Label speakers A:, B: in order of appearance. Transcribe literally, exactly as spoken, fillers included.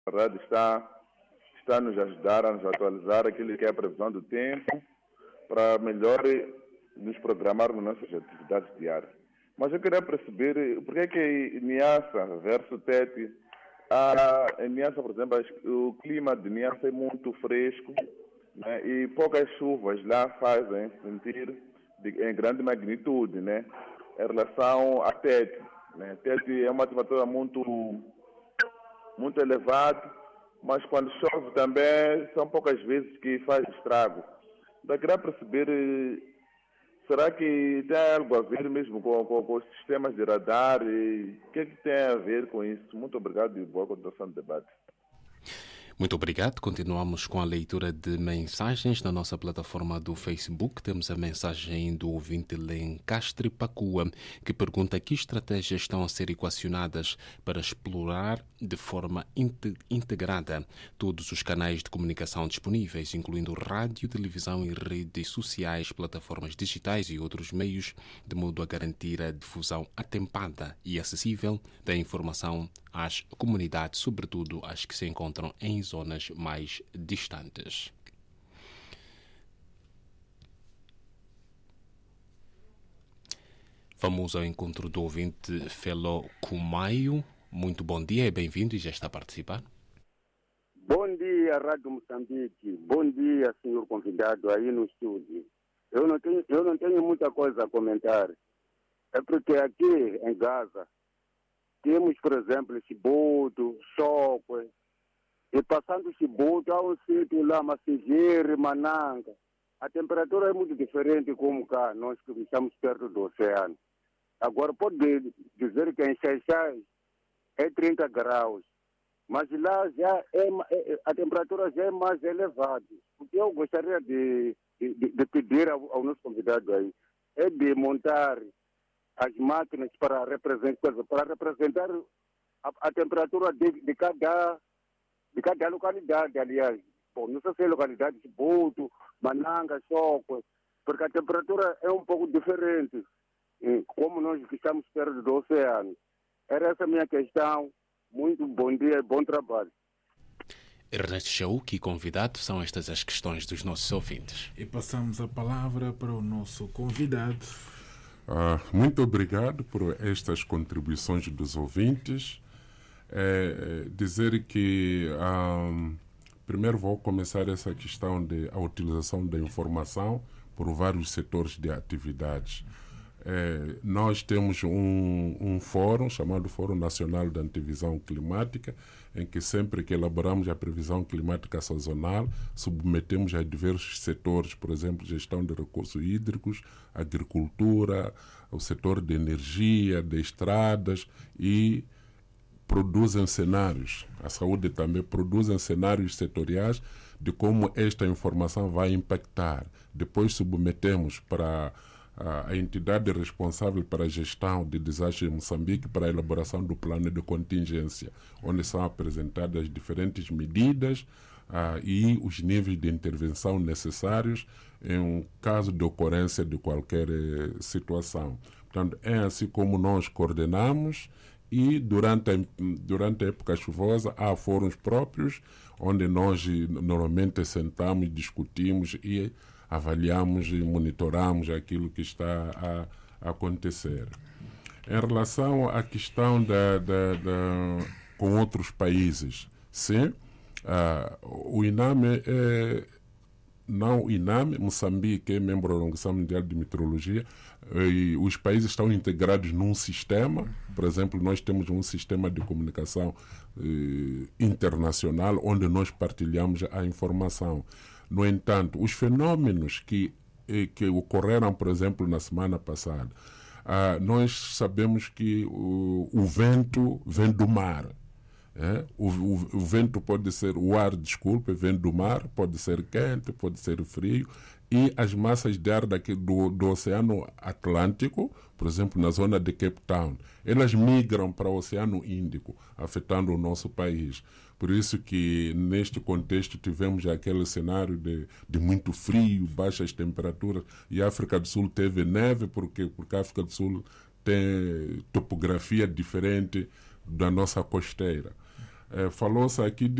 A: A rádio está, está a nos ajudar a nos atualizar aquilo que é a previsão do tempo para melhor nos programar nas nossas atividades diárias. Mas eu queria perceber por que é que em Niassa versus Tete, a, em Niassa, por exemplo, o clima de Niassa é muito fresco, né, e poucas chuvas lá fazem sentir de, em grande magnitude, né, em relação a Tete. Né. Tete é uma temperatura muito, muito elevada, mas quando chove também são poucas vezes que faz estrago. Eu queria perceber, será que tem algo a ver mesmo com, com, com os sistemas de radar? E o que é que tem a ver com isso? Muito obrigado e boa continuação do debate.
B: Muito obrigado. Continuamos com a leitura de mensagens na nossa plataforma do Facebook. Temos a mensagem do ouvinte Lencastre Pacua, que pergunta que estratégias estão a ser equacionadas para explorar de forma integrada todos os canais de comunicação disponíveis, incluindo rádio, televisão e redes sociais, plataformas digitais e outros meios, de modo a garantir a difusão atempada e acessível da informação às comunidades, sobretudo as que se encontram em zonas mais distantes. Vamos ao encontro do ouvinte Felo Kumaio. Muito bom dia e bem-vindo, e já está a participar.
C: Bom dia, Rádio Moçambique. Bom dia, senhor convidado aí no estúdio. Eu não tenho, eu não tenho muita coisa a comentar. É porque aqui em Gaza temos, por exemplo, Chibuto, Chocwe, e passando Chibuto há um sítio lá, Macigere, Mananga. A temperatura é muito diferente como cá, nós que estamos perto do oceano. Agora, pode dizer que em Xaixai é trinta graus, mas lá já é, a temperatura já é mais elevada. O que eu gostaria de, de, de pedir ao, ao nosso convidado aí é de montar as máquinas para representar, para representar a, a temperatura de, de, cada, de cada localidade, aliás. Bom, não sei se é localidade de Chibuto, Mananga, Chocwe, porque a temperatura é um pouco diferente, como nós que estamos perto do oceano. Era essa a minha questão. Muito bom dia e bom trabalho.
B: Ernesto Chauque, convidado, são estas as questões dos nossos ouvintes.
D: E passamos a palavra para o nosso convidado.
E: Ah, muito obrigado por estas contribuições dos ouvintes. É, é, dizer que ah, primeiro vou começar essa questão da utilização da informação por vários setores de atividades. É, nós temos um, um fórum chamado Fórum Nacional de Antevisão Climática, em que sempre que elaboramos a previsão climática sazonal, submetemos a diversos setores, por exemplo, gestão de recursos hídricos, agricultura, o setor de energia, de estradas, e produzem cenários. A saúde também produzem cenários setoriais de como esta informação vai impactar. Depois submetemos para a entidade responsável para a gestão de desastres em Moçambique para a elaboração do plano de contingência, onde são apresentadas diferentes medidas ah, e os níveis de intervenção necessários em um caso de ocorrência de qualquer eh, situação. Portanto, é assim como nós coordenamos, e durante a, durante a época chuvosa há fóruns próprios onde nós normalmente sentamos, discutimos e avaliamos e monitoramos aquilo que está a, a acontecer. Em relação à questão da, da, da, com outros países, sim, uh, o INAME é, não o INAME, Moçambique é membro da Organização Mundial de Meteorologia, e os países estão integrados num sistema. Por exemplo, nós temos um sistema de comunicação eh, internacional onde nós partilhamos a informação. No entanto, os fenômenos que, que ocorreram, por exemplo, na semana passada, ah, nós sabemos que o, o vento vem do mar. É? O, o, o vento pode ser, o ar, desculpe, vem do mar, pode ser quente, pode ser frio, e as massas de ar daqui do, do Oceano Atlântico, por exemplo, na zona de Cape Town, elas migram para o Oceano Índico, afetando o nosso país. Por isso que, neste contexto, tivemos aquele cenário de, de muito frio, baixas temperaturas, e a África do Sul teve neve, porque, porque a África do Sul tem topografia diferente da nossa costeira. É, falou-se aqui